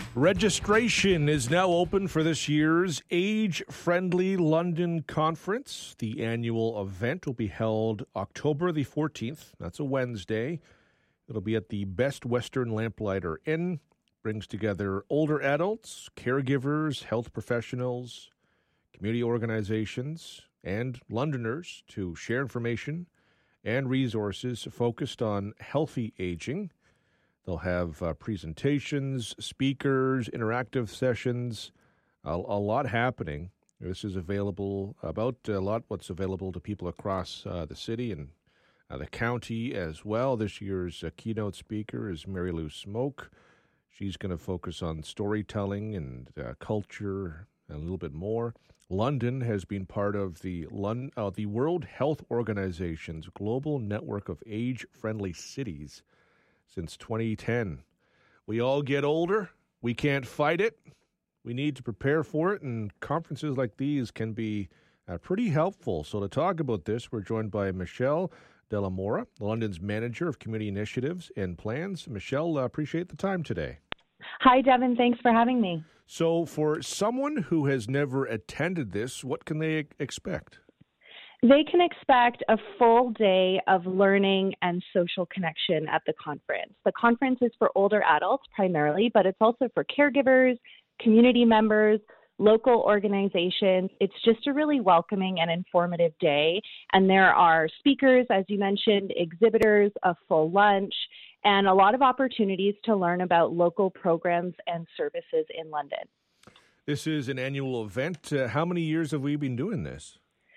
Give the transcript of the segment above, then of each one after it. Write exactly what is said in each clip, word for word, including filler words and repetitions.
Registration is now open for this year's Age-Friendly London Conference. The annual event will be held October the fourteenth. That's a Wednesday. It'll be at the Best Western Lamplighter Inn. Brings together older adults, caregivers, health professionals, community organizations, and Londoners to share information and resources focused on healthy aging. They'll have uh, presentations, speakers, interactive sessions, a, a lot happening. This is available, about a lot what's available to people across uh, the city and uh, the county as well. This year's uh, keynote speaker is Mary Lou Smoke. She's going to focus on storytelling and uh, culture and a little bit more. London has been part of the, Lon- uh, the World Health Organization's global network of age-friendly cities since twenty ten. We all get older. We can't fight it. We need to prepare for it, and conferences like these can be uh, pretty helpful. So to talk about this, we're joined by Michelle Della Mora, London's Manager of Community Initiatives and Plans. Michelle, uh, appreciate the time today. Hi, Devin. Thanks for having me. So for someone who has never attended this, what can they expect? They can expect a full day of learning and social connection at the conference. The conference is for older adults primarily, but it's also for caregivers, community members, local organizations. It's just a really welcoming and informative day. And there are speakers, as you mentioned, exhibitors, a full lunch, and a lot of opportunities to learn about local programs and services in London. This is an annual event. Uh, how many years have we been doing this?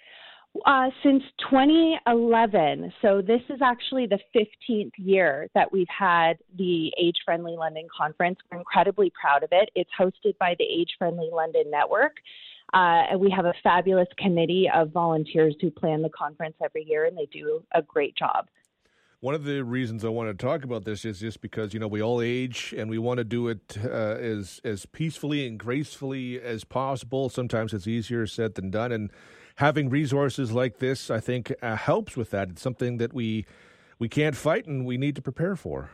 Uh, since twenty eleven, so this is actually the fifteenth year that we've had the Age-Friendly London Conference. We're incredibly proud of it. It's hosted by the Age-Friendly London Network, uh, and we have a fabulous committee of volunteers who plan the conference every year, and they do a great job. One of the reasons I want to talk about this is just because, you know, we all age and we want to do it uh, as, as peacefully and gracefully as possible. Sometimes it's easier said than done, and having resources like this, I think, uh, helps with that. It's something that we we can't fight and we need to prepare for.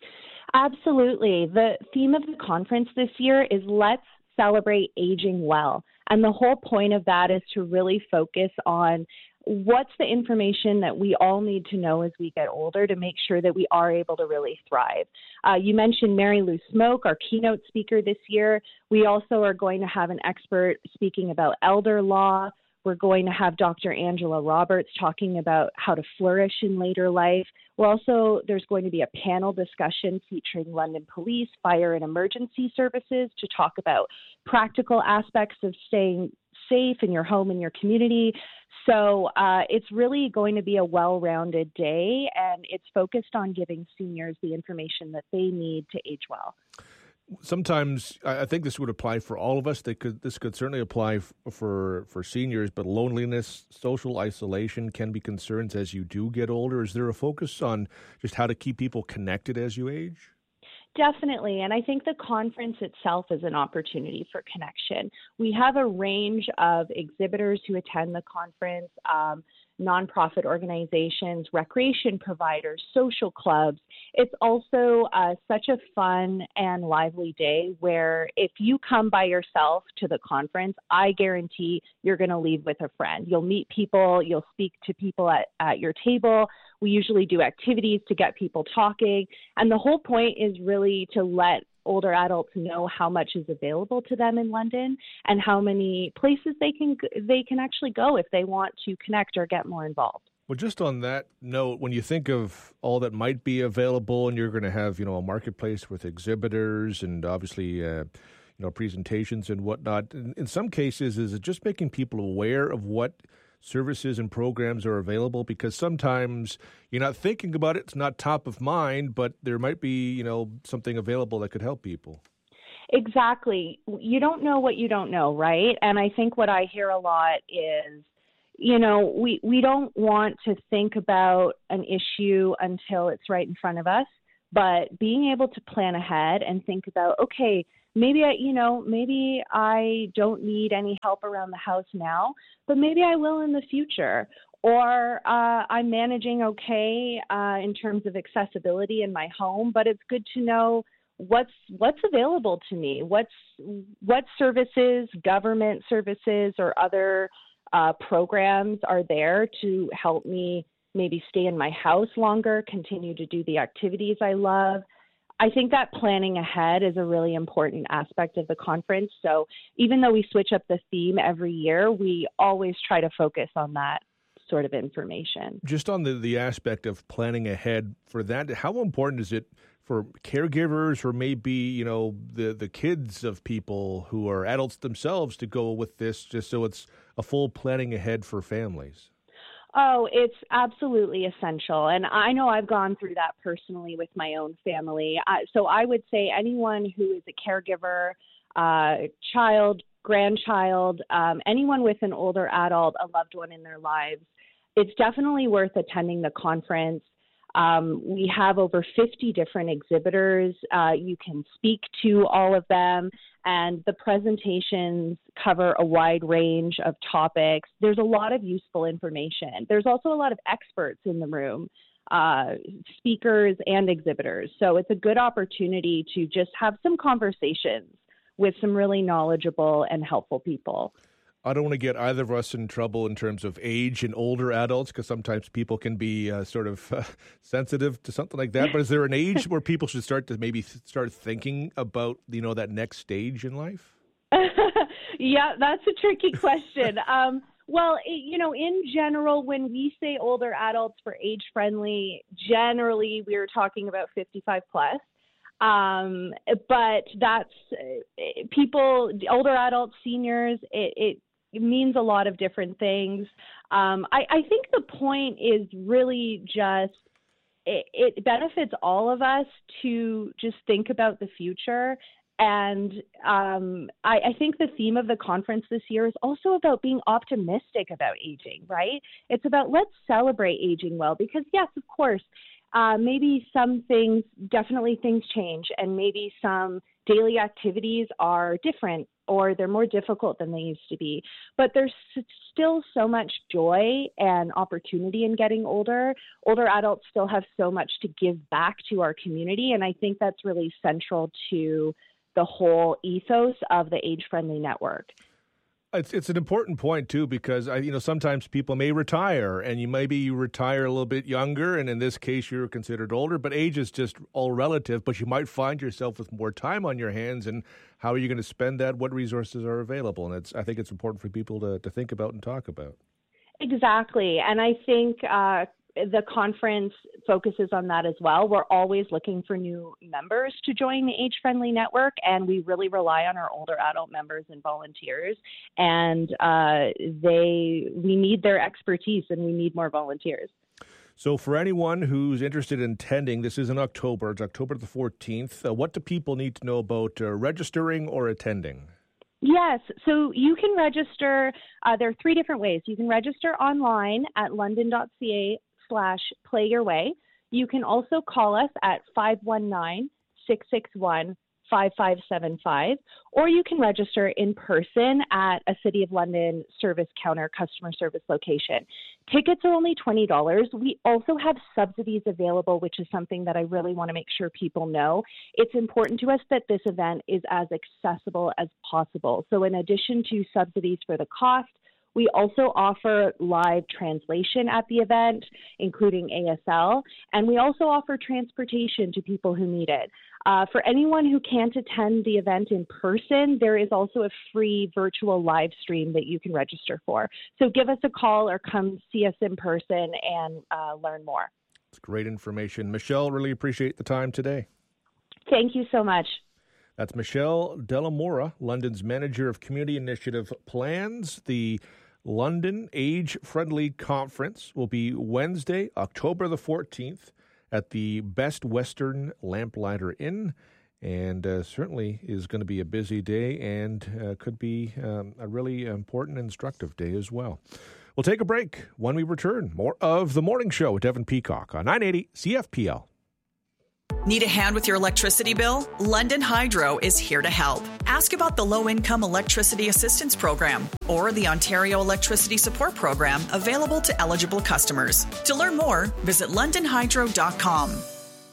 Absolutely. The theme of the conference this year is Let's Celebrate Aging Well. And the whole point of that is to really focus on what's the information that we all need to know as we get older to make sure that we are able to really thrive. Uh, you mentioned Mary Lou Smoke, our keynote speaker this year. We also are going to have an expert speaking about elder law. We're going to have Doctor Angela Roberts talking about how to flourish in later life. We're also, there's going to be a panel discussion featuring London Police, Fire and Emergency Services to talk about practical aspects of staying safe in your home and your community. So uh, it's really going to be a well-rounded day, and it's focused on giving seniors the information that they need to age well. Sometimes I think this would apply for all of us. They could, this could certainly apply f- for for seniors, but loneliness, social isolation can be concerns as you do get older. Is there a focus on just how to keep people connected as you age? Definitely, and I think the conference itself is an opportunity for connection. We have a range of exhibitors who attend the conference, um, nonprofit organizations, recreation providers, social clubs. It's also uh, such a fun and lively day where if you come by yourself to the conference, I guarantee you're going to leave with a friend. You'll meet people, you'll speak to people at, at your table. We usually do activities to get people talking. And the whole point is really to let older adults know how much is available to them in London and how many places they can they can actually go if they want to connect or get more involved. Well, just on that note, when you think of all that might be available, and you're going to have, you know, a marketplace with exhibitors and obviously, uh, you know, presentations and whatnot. In, in some cases, is it just making people aware of what services and programs are available? Because sometimes you're not thinking about it, it's not top of mind, but there might be, you know, something available that could help people. Exactly. You don't know what you don't know, right? And I think what I hear a lot is, you know, we, we don't want to think about an issue until it's right in front of us, but being able to plan ahead and think about, okay, maybe I, you know, maybe I don't need any help around the house now, but maybe I will in the future. Or uh, I'm managing okay uh, in terms of accessibility in my home, but it's good to know what's what's available to me, what's what services, government services or other uh, programs are there to help me maybe stay in my house longer, continue to do the activities I love. I think that planning ahead is a really important aspect of the conference. So even though we switch up the theme every year, we always try to focus on that sort of information. Just on the, the aspect of planning ahead for that, how important is it for caregivers or maybe, you know, the, the kids of people who are adults themselves to go with this, just so it's a full planning ahead for families? Oh, it's absolutely essential. And I know I've gone through that personally with my own family. Uh, so I would say anyone who is a caregiver, uh, child, grandchild, um, anyone with an older adult, a loved one in their lives, it's definitely worth attending the conference. Um, we have over fifty different exhibitors. Uh, you can speak to all of them, and the presentations cover a wide range of topics. There's a lot of useful information. There's also a lot of experts in the room, uh, speakers and exhibitors. So it's a good opportunity to just have some conversations with some really knowledgeable and helpful people. I don't want to get either of us in trouble in terms of age and older adults, because sometimes people can be uh, sort of uh, sensitive to something like that. But is there an age where people should start to maybe th- start thinking about, you know, that next stage in life? Yeah, that's a tricky question. um, well, it, you know, in general, when we say older adults for age-friendly, generally we're talking about fifty-five plus. Um, but that's uh, people, older adults, seniors, it, it It means a lot of different things. Um, I, I think the point is really just it, it benefits all of us to just think about the future. And um, I, I think the theme of the conference this year is also about being optimistic about aging, right? It's about let's celebrate aging well, because yes, of course, uh, maybe some things, definitely things change, and maybe some daily activities are different or they're more difficult than they used to be. But there's still so much joy and opportunity in getting older. Older adults still have so much to give back to our community, and I think that's really central to the whole ethos of the Age Friendly Network. It's it's an important point, too, because, I, you know, sometimes people may retire, and you maybe you retire a little bit younger, and in this case, you're considered older, but age is just all relative, but you might find yourself with more time on your hands, and how are you going to spend that? What resources are available? And it's I think it's important for people to, to think about and talk about. Exactly. And I think uh, the conference focuses on that as well. We're always looking for new members to join the Age Friendly Network, and we really rely on our older adult members and volunteers. And uh, they, we need their expertise, and we need more volunteers. So for anyone who's interested in attending, this is in October. It's October the fourteenth. Uh, what do people need to know about uh, registering or attending? Yes, so you can register. Uh, there are three different ways. You can register online at london.ca slash play your way. You can also call us at five one nine, six six one, five five seven five, or you can register in person at a City of London service counter customer service location. Tickets are only twenty dollars. We also have subsidies available, which is something that I really want to make sure people know. It's important to us that this event is as accessible as possible. So in addition to subsidies for the cost, we also offer live translation at the event, including A S L, and we also offer transportation to people who need it. Uh, for anyone who can't attend the event in person, there is also a free virtual live stream that you can register for. So give us a call or come see us in person and uh, learn more. It's great information. Michelle, really appreciate the time today. Thank you so much. That's Michelle Delamora, London's Manager of Community Initiative Plans. The London Age Friendly Conference will be Wednesday, October the fourteenth at the Best Western Lamplighter Inn, and uh, certainly is going to be a busy day and uh, could be um, a really important, instructive day as well. We'll take a break. When we return, more of The Morning Show with Devin Peacock on nine eighty C F P L. Need a hand with your electricity bill? London Hydro is here to help. Ask about the Low-Income Electricity Assistance Program or the Ontario Electricity Support Program available to eligible customers. To learn more, visit london hydro dot com.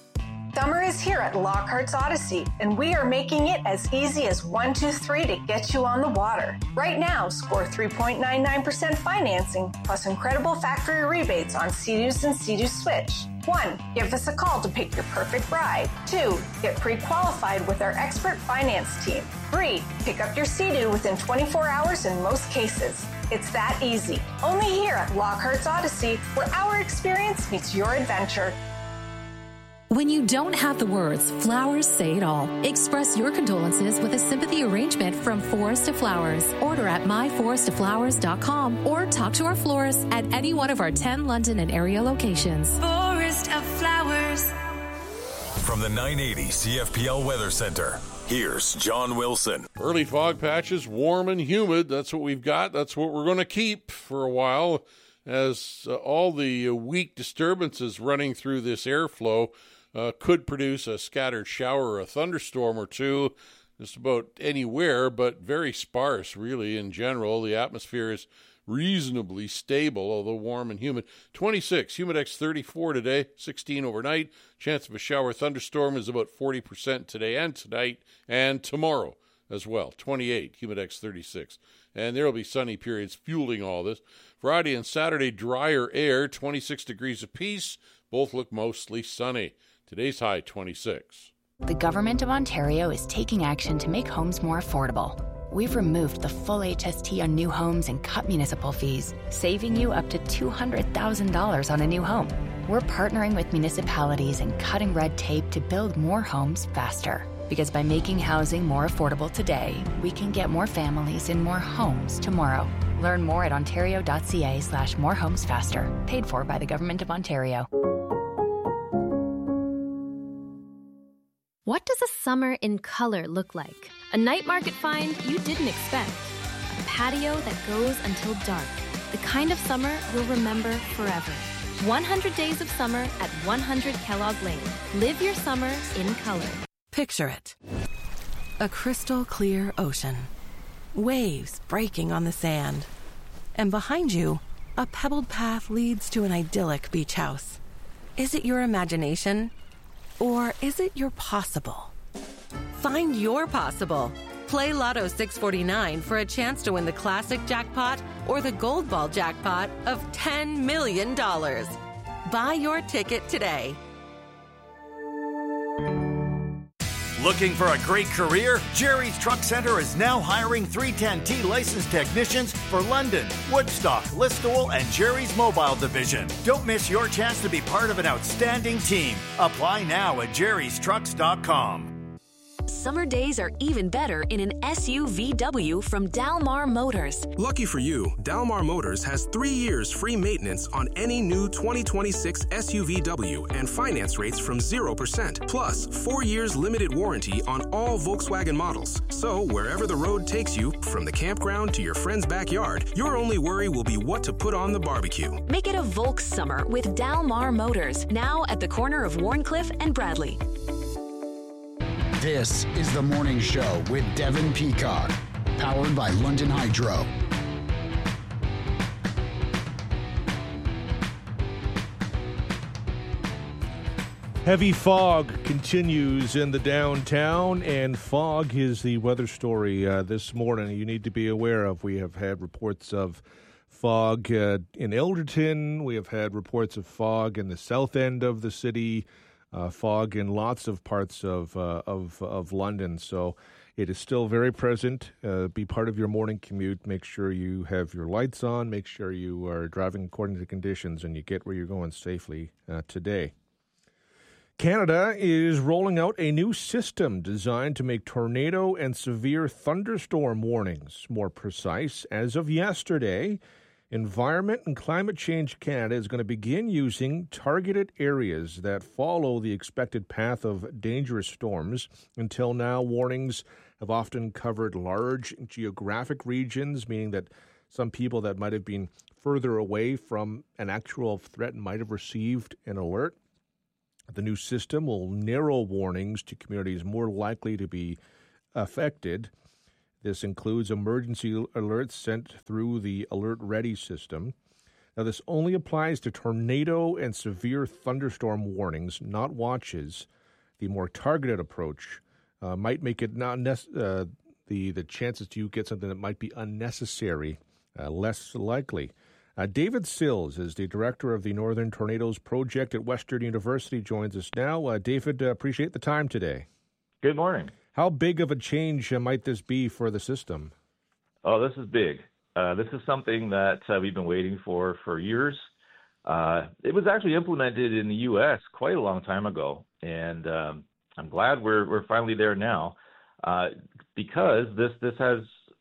Summer is here at Lockhart's Odyssey, and we are making it as easy as one two three to get you on the water. Right now, score three point nine nine percent financing, plus incredible factory rebates on Sea-Doos and Sea-Doo Switch. One, give us a call to pick your perfect ride. Two, get pre-qualified with our expert finance team. Three, pick up your Sea-Doo within twenty-four hours in most cases. It's that easy. Only here at Lockhart's Odyssey, where our experience meets your adventure. When you don't have the words, flowers say it all. Express your condolences with a sympathy arrangement from Forest of Flowers. Order at my forest of flowers dot com or talk to our florist at any one of our ten London and area locations. Forest of Flowers. From the nine eighty C F P L Weather Center, here's John Wilson. Early fog patches, warm and humid. That's what we've got. That's what we're going to keep for a while, as uh, all the uh, weak disturbances running through this airflow Uh, could produce a scattered shower or a thunderstorm or two just about anywhere, but very sparse, really, in general. The atmosphere is reasonably stable, although warm and humid. twenty-six, Humidex thirty-four today, sixteen overnight. Chance of a shower thunderstorm is about forty percent today and tonight and tomorrow as well. twenty-eight, Humidex thirty-six. And there will be sunny periods fueling all this. Friday and Saturday, drier air, twenty-six degrees apiece. Both look mostly sunny. Today's high, twenty-six. The Government of Ontario is taking action to make homes more affordable. We've removed the full H S T on new homes and cut municipal fees, saving you up to two hundred thousand dollars on a new home. We're partnering with municipalities and cutting red tape to build more homes faster. Because by making housing more affordable today, we can get more families in more homes tomorrow. Learn more at ontario.ca slash more homes faster. Paid for by the Government of Ontario. What does a summer in color look like? A night market find you didn't expect. A patio that goes until dark. The kind of summer you'll remember forever. one hundred days of summer at one hundred Kellogg Lane. Live your summer in color. Picture it. A crystal clear ocean. Waves breaking on the sand. And behind you, a pebbled path leads to an idyllic beach house. Is it your imagination? Or is it your possible? Find your possible. Play Lotto six forty-nine for a chance to win the classic jackpot or the gold ball jackpot of ten million dollars. Buy your ticket today. Looking for a great career? Jerry's Truck Center is now hiring three ten T licensed technicians for London, Woodstock, Listowel, and Jerry's Mobile Division. Don't miss your chance to be part of an outstanding team. Apply now at jerrys trucks dot com. Summer days are even better in an S U V W from Dalmar Motors. Lucky for you, Dalmar Motors has three years free maintenance on any new twenty twenty-six S U V W and finance rates from zero percent. Plus, four years limited warranty on all Volkswagen models. So, wherever the road takes you, from the campground to your friend's backyard, your only worry will be what to put on the barbecue. Make it a Volks summer with Dalmar Motors, now at the corner of Warncliffe and Bradley. This is The Morning Show with Devin Peacock, powered by London Hydro. Heavy fog continues in the downtown, and fog is the weather story uh, this morning you need to be aware of. We have had reports of fog uh, in Elderton. We have had reports of fog in the south end of the city. Uh, fog in lots of parts of, uh, of of London, so it is still very present. Uh, be part of your morning commute. Make sure you have your lights on. Make sure you are driving according to conditions and you get where you're going safely uh, today. Canada is rolling out a new system designed to make tornado and severe thunderstorm warnings more precise. As of yesterday, Environment and Climate Change Canada is going to begin using targeted areas that follow the expected path of dangerous storms. Until now, warnings have often covered large geographic regions, meaning that some people that might have been further away from an actual threat might have received an alert. The new system will narrow warnings to communities more likely to be affected. This includes emergency alerts sent through the Alert Ready system. Now, this only applies to tornado and severe thunderstorm warnings, not watches. the more targeted approach uh, might make it not nec- uh, the the chances to you get something that might be unnecessary uh, less likely. Uh, David Sills is the director of the Northern Tornadoes Project at Western University, joins us now. Uh, David, uh, appreciate the time today. Good morning. How big of a change uh, might this be for the system? Oh, this is big. Uh, this is something that uh, we've been waiting for for years. Uh, it was actually implemented in the U S quite a long time ago, and um, I'm glad we're we're finally there now uh, because this this has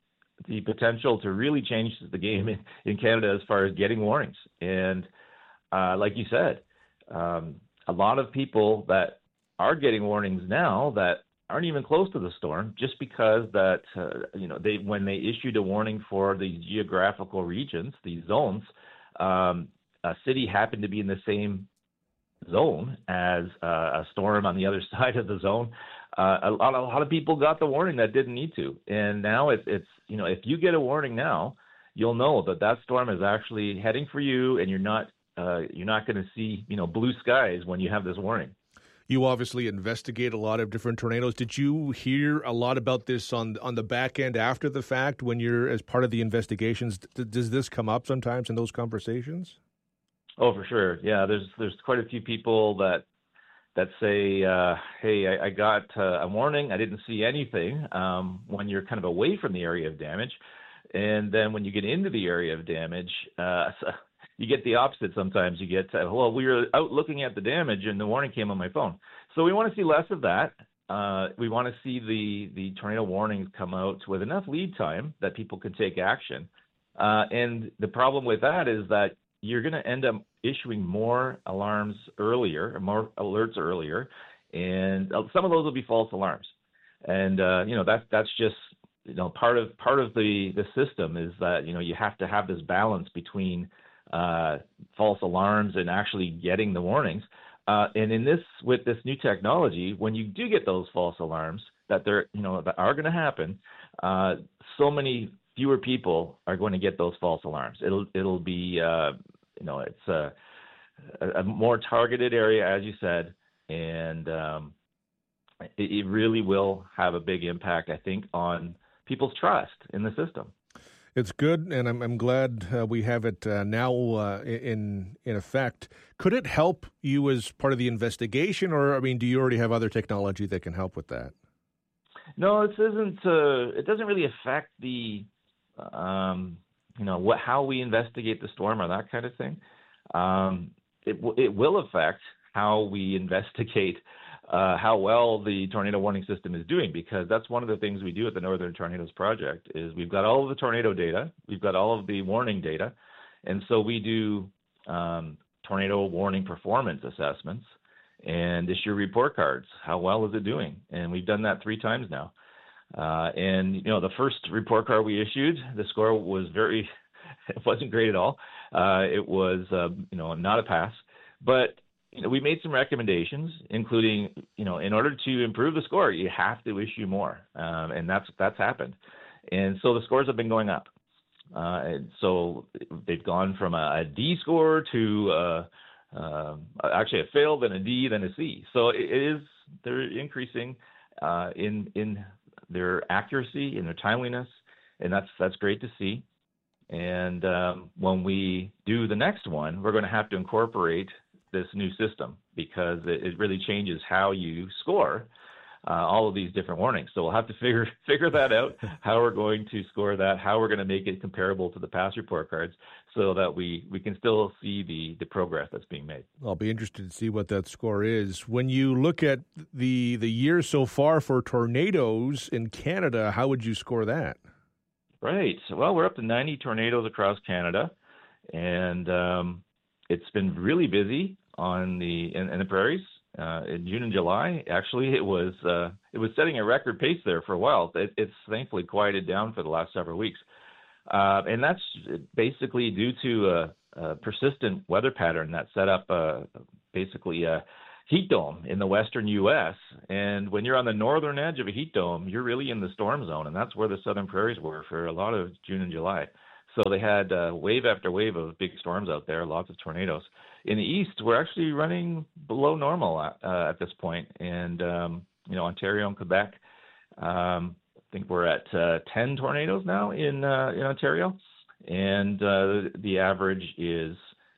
the potential to really change the game in, in Canada as far as getting warnings. And uh, like you said, um, a lot of people that are getting warnings now that aren't even close to the storm, just because that uh, you know they when they issued a warning for the geographical regions, these zones, um, a city happened to be in the same zone as uh, a storm on the other side of the zone. Uh, a, lot, a lot of people got the warning that didn't need to, and now it's it's you know if you get a warning now, you'll know that that storm is actually heading for you, and you're not uh, you're not going to see you know blue skies when you have this warning. You obviously investigate a lot of different tornadoes. Did you hear a lot about this on on the back end after the fact when you're as part of the investigations? D- does this come up sometimes in those conversations? Oh, for sure. Yeah, there's there's quite a few people that that say, uh, hey, I, I got uh, a warning. I didn't see anything um, when you're kind of away from the area of damage. And then when you get into the area of damage, uh, you get the opposite sometimes. You get, uh, well, we were out looking at the damage and the warning came on my phone. So we want to see less of that. Uh, we want to see the, the tornado warnings come out with enough lead time that people can take action. Uh, and the problem with that is that you're going to end up issuing more alarms earlier, more alerts earlier, and some of those will be false alarms. And uh, you know that's that's just you know part of part of the, the system is that you know you have to have this balance between uh, false alarms and actually getting the warnings. Uh, and in this with this new technology, when you do get those false alarms that they're you know that are going to happen, uh, so many fewer people are going to get those false alarms. It'll it'll be uh, you know it's a, a more targeted area, as you said, and um, it, it really will have a big impact, I think, on people's trust in the system. It's good, and I'm I'm glad uh, we have it uh, now uh, in in effect. Could it help you as part of the investigation, or I mean, do you already have other technology that can help with that? No, this isn't. Uh, it doesn't really affect the. Um, you know, what, how we investigate the storm or that kind of thing. Um, it, w- it will affect how we investigate uh, how well the tornado warning system is doing, because that's one of the things we do at the Northern Tornadoes Project is we've got all of the tornado data, we've got all of the warning data, and so we do um, tornado warning performance assessments and issue report cards. How well is it doing? And we've done that three times now. Uh, and, you know, the first report card we issued, the score was very, it wasn't great at all. Uh, it was, uh, you know, not a pass. But, you know, we made some recommendations, including, you know, in order to improve the score, you have to issue more. Um, and that's that's happened. And so the scores have been going up. Uh, and so they've gone from a, a D score to uh, uh, actually a fail, then a D, then a C. So it, it is, they're increasing uh, in in their accuracy and their timeliness, and that's that's great to see. And um, when we do the next one, we're going to have to incorporate this new system because it, it really changes how you score uh, all of these different warnings. So we'll have to figure figure that out, how we're going to score that, how we're going to make it comparable to the past report cards so that we, we can still see the, the progress that's being made. I'll be interested to see what that score is. When you look at the the year so far for tornadoes in Canada, how would you score that? Right. Well, we're up to ninety tornadoes across Canada, and um, it's been really busy on the in, in the prairies. Uh, in June and July, actually, it was uh, it was setting a record pace there for a while. It, it's thankfully quieted down for the last several weeks. Uh, and that's basically due to a, a persistent weather pattern that set up uh, basically a heat dome in the western U S. And when you're on the northern edge of a heat dome, you're really in the storm zone, and that's where the southern prairies were for a lot of June and July. So they had uh, wave after wave of big storms out there, lots of tornadoes. In the east, we're actually running below normal uh, at this point. And, um, you know, Ontario and Quebec, um, I think we're at uh, ten tornadoes now in, uh, in Ontario. And uh, the average is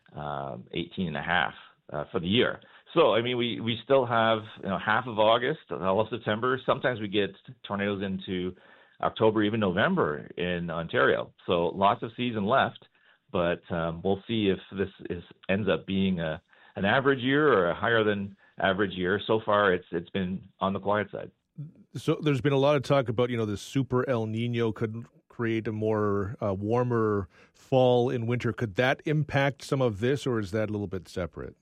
um, eighteen and a half uh, for the year. So, I mean, we, we still have, you know, half of August, all of September. Sometimes we get tornadoes into October, even November in Ontario. So lots of season left, but um, we'll see if this is ends up being a an average year or a higher than average year. So far, it's it's been on the quiet side. So there's been a lot of talk about, you know, this super El Nino could create a more uh, warmer fall and winter. Could that impact some of this, or is that a little bit separate?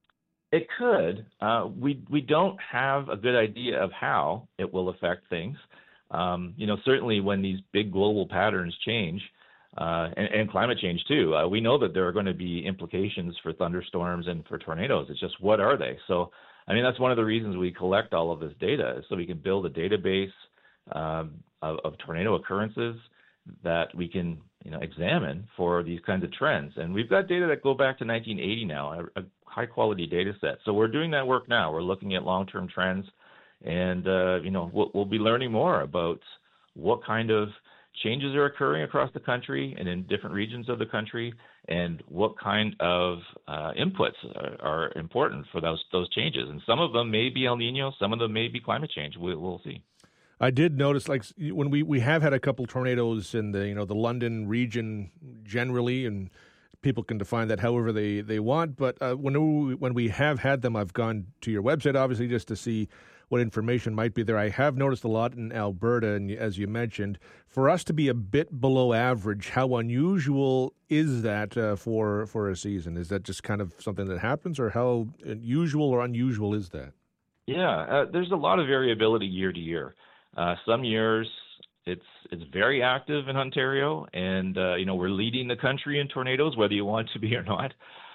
It could. Uh, we we don't have a good idea of how it will affect things. Um, you know, certainly when these big global patterns change, uh, and, and climate change too, uh, we know that there are going to be implications for thunderstorms and for tornadoes. It's just, what are they? So, I mean, that's one of the reasons we collect all of this data, so we can build a database um, of, of tornado occurrences that we can, you know, examine for these kinds of trends. And we've got data that go back to nineteen eighty now, a, a high quality data set. So we're doing that work now. We're looking at long-term trends. And, uh, you know, we'll, we'll be learning more about what kind of changes are occurring across the country and in different regions of the country, and what kind of uh, inputs are, are important for those those changes. And some of them may be El Nino, some of them may be climate change. We, we'll see. I did notice, like, when we, we have had a couple tornadoes in the, you know, the London region generally, and people can define that however they, they want. But uh, when we, when we have had them, I've gone to your website, obviously, just to see what information might be there. I have noticed a lot in Alberta, and as you mentioned, for us to be a bit below average, how unusual is that uh, for for a season? Is that just kind of something that happens, or how usual or unusual is that? Yeah, uh, there's a lot of variability year to year. Uh, some years it's it's very active in Ontario, and uh, you know, we're leading the country in tornadoes, whether you want to be or not.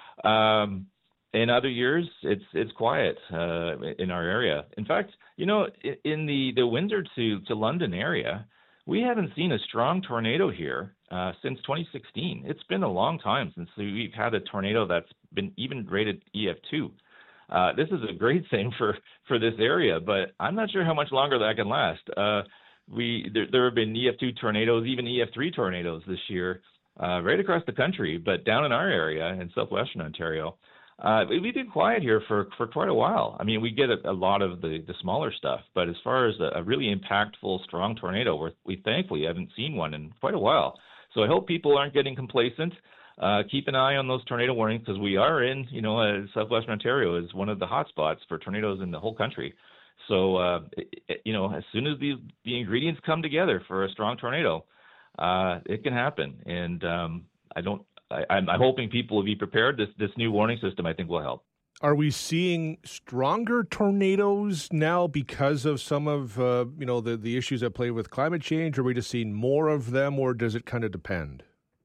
Um, In other years, it's it's quiet uh, in our area. In fact, you know, in the, the Windsor to, to London area, we haven't seen a strong tornado here uh, since twenty sixteen. It's been a long time since we've had a tornado that's been even rated E F two. Uh, this is a great thing for, for this area, but I'm not sure how much longer that can last. Uh, we there, there have been E F two tornadoes, even E F three tornadoes this year, uh, right across the country, but down in our area in southwestern Ontario, Uh, we've been quiet here for, for quite a while. I mean, we get a, a lot of the, the smaller stuff, but as far as a, a really impactful, strong tornado, we're, we thankfully haven't seen one in quite a while. So I hope people aren't getting complacent. Uh, keep an eye on those tornado warnings, because we are in, you know, uh, southwestern Ontario is one of the hot spots for tornadoes in the whole country. So, uh, it, you know, as soon as the, the ingredients come together for a strong tornado, uh, it can happen. And um, I don't, I, I'm, I'm hoping people will be prepared. This this new warning system, I think, will help. Are we seeing stronger tornadoes now because of some of uh, you know the, the issues at play with climate change? Are we just seeing more of them, or does it kind of depend?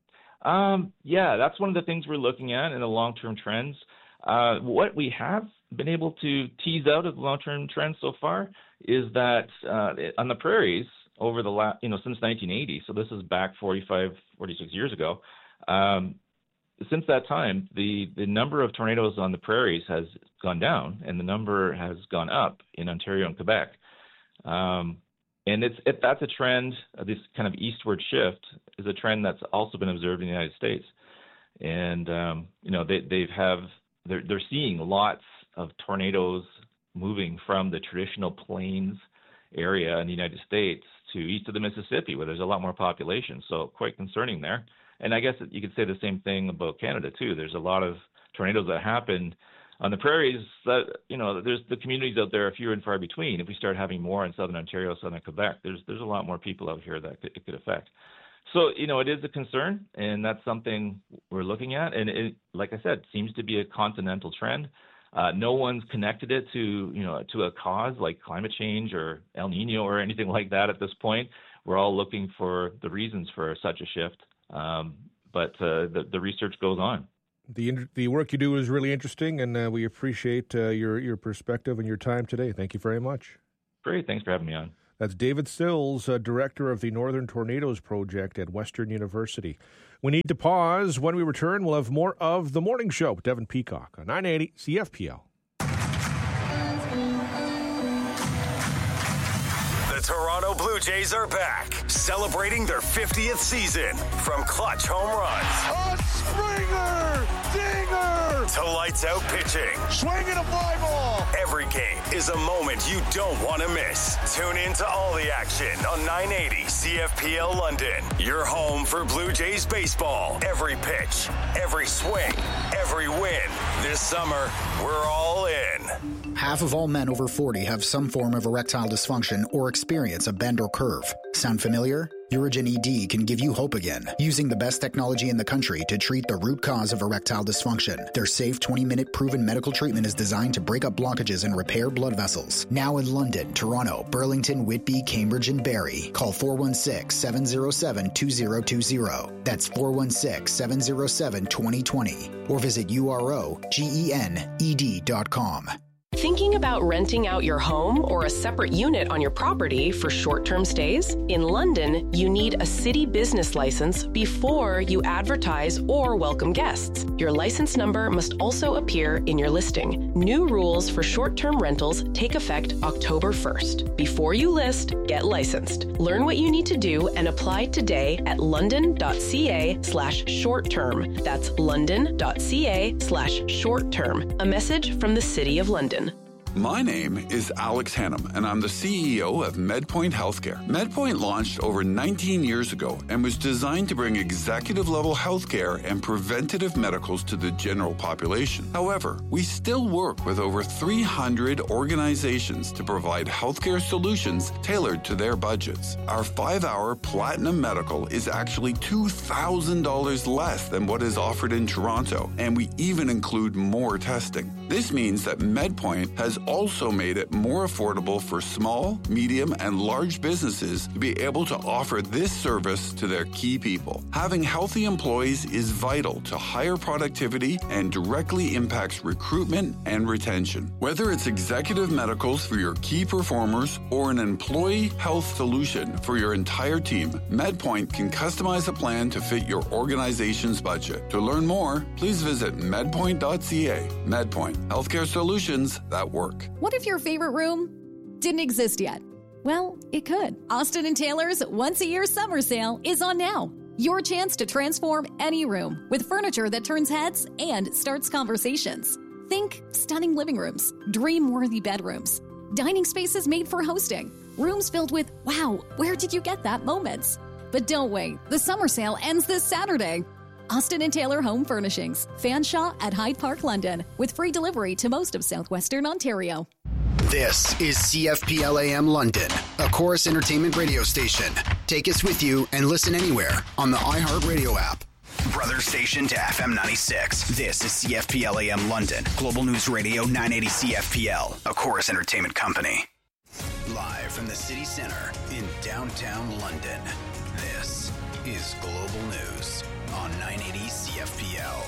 Um, yeah, that's one of the things we're looking at in the long-term trends. Uh, what we have been able to tease out of the long-term trends so far is that uh, on the prairies over the last, you know, since nineteen eighty, so this is back forty-five, forty-six years ago. Um, since that time, the, the number of tornadoes on the prairies has gone down, and the number has gone up in Ontario and Quebec. Um, and it's it, that's a trend. Uh, this kind of eastward shift is a trend that's also been observed in the United States. And um, you know, they they have they're they're seeing lots of tornadoes moving from the traditional plains area in the United States to east of the Mississippi, where there's a lot more population. So quite concerning there. And I guess you could say the same thing about Canada too. There's a lot of tornadoes that happen on the prairies that, you know, there's the communities out there are few and far between. If we start having more in southern Ontario, southern Quebec, there's there's a lot more people out here that it could affect. So, you know, it is a concern, and that's something we're looking at. And it, like I said, seems to be a continental trend. Uh, no one's connected it to, you know, to a cause like climate change or El Nino or anything like that at this point. We're all looking for the reasons for such a shift. Um, but uh, the, the research goes on. The the work you do is really interesting, and uh, we appreciate uh, your, your perspective and your time today. Thank you very much. Great. Thanks for having me on. That's David Sills, uh, director of the Northern Tornadoes Project at Western University. We need to pause. When we return, we'll have more of The Morning Show with Devin Peacock on nine eighty C F P L. The Toronto Blue Jays are back, celebrating their fiftieth season. From clutch home runs, a Springer, dinger, to lights out pitching, swinging a fly ball. Every game is a moment you don't want to miss. Tune in to all the action on nine eighty C F P L London. Your home for Blue Jays baseball. Every pitch, every swing, every win. This summer, we're all in. Half of all men over forty have some form of erectile dysfunction or experience a bend or curve. Sound familiar? Urigen E D can give you hope again, using the best technology in the country to treat the root cause of erectile dysfunction. Their safe twenty-minute proven medical treatment is designed to break up blockages and repair blood vessels. Now in London, Toronto, Burlington, Whitby, Cambridge, and Barrie. Call four one six, seven zero seven, two zero two zero. That's four one six, seven zero seven, two zero two zero. Or visit U R O G E N E D dot com. Thinking about renting out your home or a separate unit on your property for short-term stays? In London, you need a city business license before you advertise or welcome guests. Your license number must also appear in your listing. New rules for short-term rentals take effect October first. Before you list, get licensed. Learn what you need to do and apply today at london.ca slash short-term. That's london.ca slash short-term. A message from the City of London. My name is Alex Hannum, and I'm the C E O of MedPoint Healthcare. MedPoint launched over nineteen years ago and was designed to bring executive-level healthcare and preventative medicals to the general population. However, we still work with over three hundred organizations to provide healthcare solutions tailored to their budgets. Our five-hour Platinum Medical is actually two thousand dollars less than what is offered in Toronto, and we even include more testing. This means that MedPoint has also made it more affordable for small, medium, and large businesses to be able to offer this service to their key people. Having healthy employees is vital to higher productivity and directly impacts recruitment and retention. Whether it's executive medicals for your key performers or an employee health solution for your entire team, MedPoint can customize a plan to fit your organization's budget. To learn more, please visit medpoint dot c a. MedPoint, healthcare solutions that work. What if your favorite room didn't exist yet? Well, it could. Austin and Taylor's once-a-year summer sale is on now. Your chance to transform any room with furniture that turns heads and starts conversations. Think stunning living rooms, dream-worthy bedrooms, dining spaces made for hosting, rooms filled with, wow, where did you get that moments? But don't wait. The summer sale ends this Saturday. Austin and Taylor Home Furnishings, Fanshawe at Hyde Park, London, with free delivery to most of southwestern Ontario. This is C F P L A M London, a Chorus Entertainment radio station. Take us with you and listen anywhere on the iHeartRadio app. Brother station to F M ninety-six. This is C F P L A M London, Global News Radio nine eighty C F P L, a Chorus Entertainment company. Live from the city center in downtown London, this is Global News on nine eighty C F P L.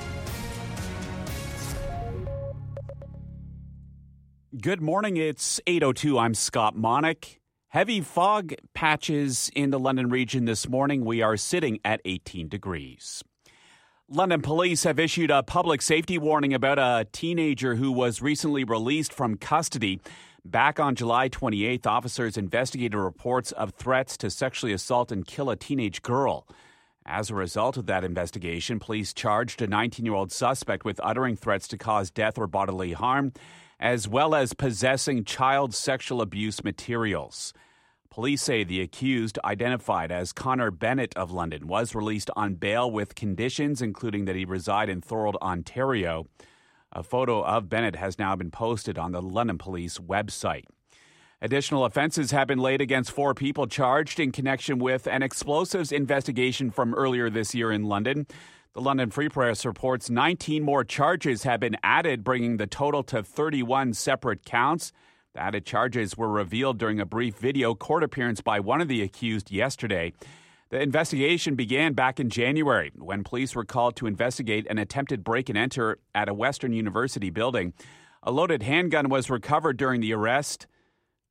Good morning. It's eight oh two. I'm Scott Monick. Heavy fog patches in the London region this morning. We are sitting at eighteen degrees. London police have issued a public safety warning about a teenager who was recently released from custody. Back on July twenty-eighth, officers investigated reports of threats to sexually assault and kill a teenage girl. As a result of that investigation, police charged a nineteen-year-old suspect with uttering threats to cause death or bodily harm, as well as possessing child sexual abuse materials. Police say the accused, identified as Connor Bennett of London, was released on bail with conditions, including that he reside in Thorold, Ontario. A photo of Bennett has now been posted on the London Police website. Additional offenses have been laid against four people charged in connection with an explosives investigation from earlier this year in London. The London Free Press reports nineteen more charges have been added, bringing the total to thirty-one separate counts. The added charges were revealed during a brief video court appearance by one of the accused yesterday. The investigation began back in January when police were called to investigate an attempted break and enter at a Western University building. A loaded handgun was recovered during the arrest.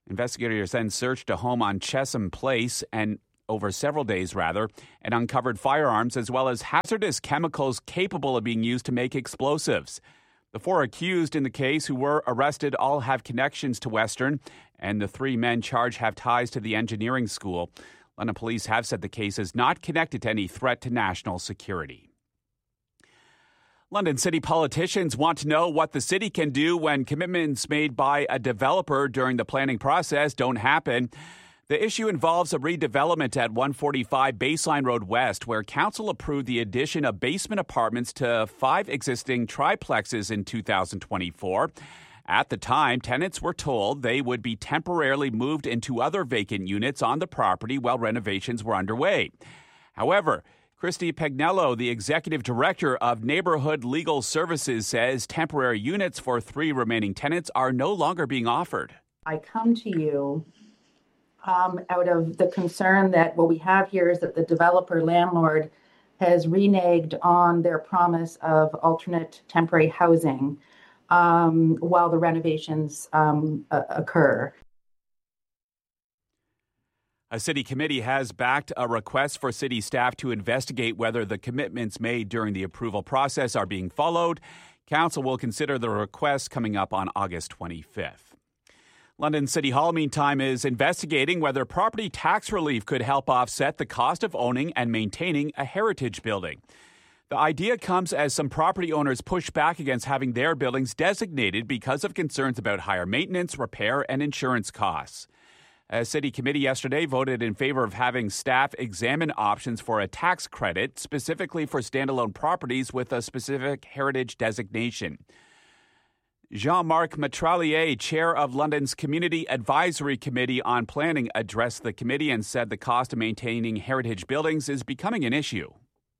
Investigators then searched a home on Chesham Place and over several days, rather, and uncovered firearms as well as hazardous chemicals capable of being used to make explosives. The four accused in the case who were arrested all have connections to Western, and the three men charged have ties to the engineering school. London police have said the case is not connected to any threat to national security. London city politicians want to know what the city can do when commitments made by a developer during the planning process don't happen. The issue involves a redevelopment at one forty-five Baseline Road West, where council approved the addition of basement apartments to five existing triplexes in two thousand twenty-four. At the time, tenants were told they would be temporarily moved into other vacant units on the property while renovations were underway. However, Christy Pagnello, the executive director of Neighborhood Legal Services, says temporary units for three remaining tenants are no longer being offered. I come to you Um, out of the concern that what we have here is that the developer landlord has reneged on their promise of alternate temporary housing um, while the renovations um, uh, occur. A city committee has backed a request for city staff to investigate whether the commitments made during the approval process are being followed. Council will consider the request coming up on August twenty-fifth. London City Hall, meantime, is investigating whether property tax relief could help offset the cost of owning and maintaining a heritage building. The idea comes as some property owners push back against having their buildings designated because of concerns about higher maintenance, repair, and insurance costs. A city committee yesterday voted in favor of having staff examine options for a tax credit, specifically for standalone properties with a specific heritage designation. Jean-Marc Metralier, chair of London's Community Advisory Committee on Planning, addressed the committee and said the cost of maintaining heritage buildings is becoming an issue.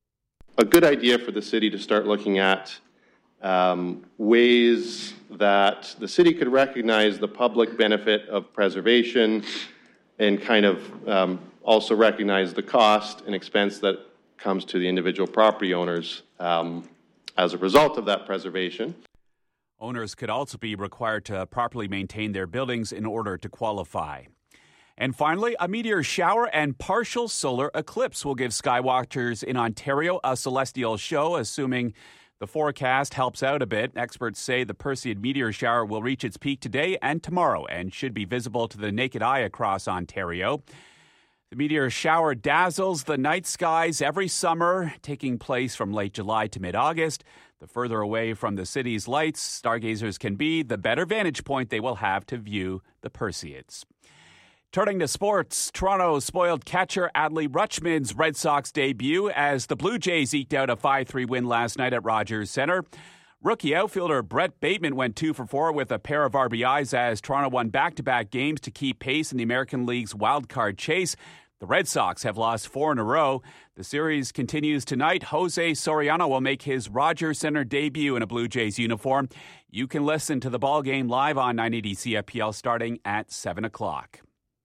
A good idea for the city to start looking at um, ways that the city could recognize the public benefit of preservation and kind of um, also recognize the cost and expense that comes to the individual property owners um, as a result of that preservation. Owners could also be required to properly maintain their buildings in order to qualify. And finally, a meteor shower and partial solar eclipse will give skywatchers in Ontario a celestial show, assuming the forecast helps out a bit. Experts say the Perseid meteor shower will reach its peak today and tomorrow and should be visible to the naked eye across Ontario. The meteor shower dazzles the night skies every summer, taking place from late July to mid-August. The further away from the city's lights stargazers can be, the better vantage point they will have to view the Perseids. Turning to sports, Toronto spoiled catcher Adley Rutschman's Red Sox debut as the Blue Jays eked out a five three win last night at Rogers Centre. Rookie outfielder Brett Bateman went two for four with a pair of R B Is as Toronto won back-to-back games to keep pace in the American League's wildcard chase. The Red Sox have lost four in a row. The series continues tonight. Jose Soriano will make his Rogers Centre debut in a Blue Jays uniform. You can listen to the ballgame live on nine eighty C F P L starting at seven o'clock.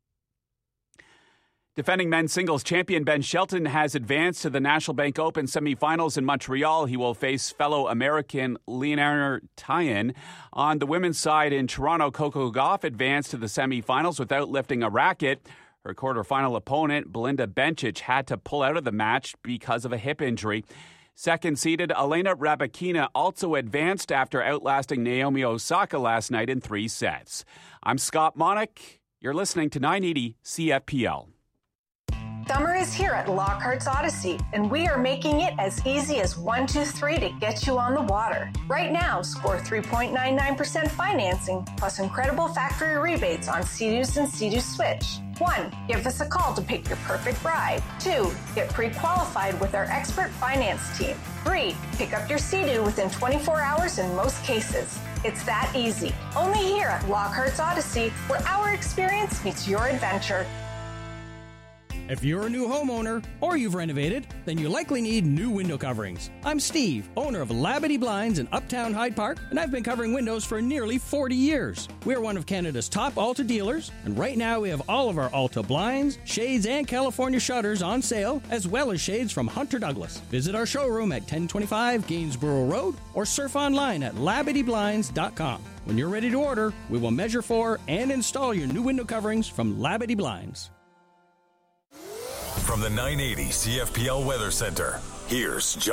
Defending men's singles champion Ben Shelton has advanced to the National Bank Open semifinals in Montreal. He will face fellow American Leonard Tyan. On the women's side in Toronto, Coco Gauff advanced to the semifinals without lifting a racket. Her quarterfinal opponent, Belinda Bencic, had to pull out of the match because of a hip injury. Second-seeded Elena Rybakina also advanced after outlasting Naomi Osaka last night in three sets. I'm Scott Monick. You're listening to nine eighty C F P L. Summer is here at Lockhart's Odyssey, and we are making it as easy as one, two, three to get you on the water. Right now, score three point nine nine percent financing plus incredible factory rebates on Sea-Doos and Sea-Doo Switch. One, give us a call to pick your perfect ride. Two, get pre-qualified with our expert finance team. Three, pick up your Sea-Doo within twenty-four hours in most cases. It's that easy. Only here at Lockhart's Odyssey, where our experience meets your adventure. If you're a new homeowner or you've renovated, then you likely need new window coverings. I'm Steve, owner of Labadee Blinds in Uptown Hyde Park, and I've been covering windows for nearly forty years. We're one of Canada's top Alta dealers, and right now we have all of our Alta blinds, shades, and California shutters on sale, as well as shades from Hunter Douglas. Visit our showroom at ten twenty-five Gainsborough Road or surf online at labadee blinds dot com. When you're ready to order, we will measure for and install your new window coverings from Labadee Blinds. From the nine eighty C F P L Weather Center, here's John.